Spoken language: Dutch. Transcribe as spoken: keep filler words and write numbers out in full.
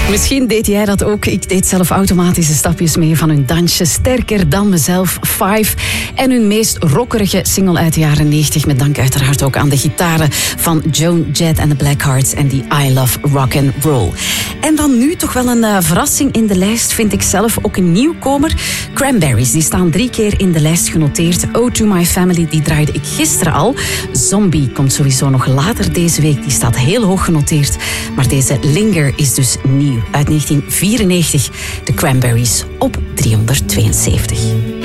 Misschien deed jij dat ook. Ik deed zelf automatische stapjes mee van hun dansje Sterker dan mezelf, Five. En hun meest rockerige single uit de jaren negentig. Met dank uiteraard ook aan de gitaren van Joan Jett en de Blackhearts en die I Love Rock and Roll. En dan nu toch wel een uh, verrassing in de lijst, vind ik zelf. Ook een nieuwkomer. Cranberries, die staan drie keer in de lijst genoteerd. Oh to My Family, die draaide ik gisteren al. Zombie komt sowieso nog later deze week. Die staat heel hoog genoteerd. Maar deze Linger is dus nieuw. Uit negentien vierennegentig. De Cranberries op driehonderdtweeënzeventig.